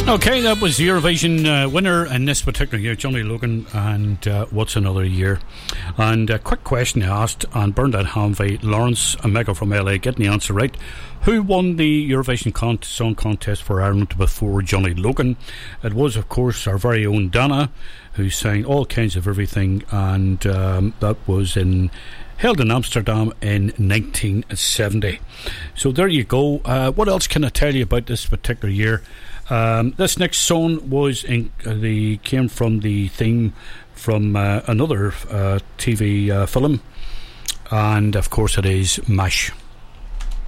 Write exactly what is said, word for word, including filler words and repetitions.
Okay, that was the Eurovision uh, winner in this particular year, Johnny Logan, and uh, What's Another Year. And a quick question I asked, and Bernadette Hanvey, Lawrence Omega from L A, getting the answer right. Who won the Eurovision con- Song Contest for Ireland before Johnny Logan? It was, of course, our very own Dana, who sang All Kinds of Everything, and um, that was in held in Amsterdam in nineteen seventy. So there you go. Uh, what else can I tell you about this particular year? Um, this next song was in, uh, the came from the theme from uh, another uh, T V uh, film, and of course it is MASH.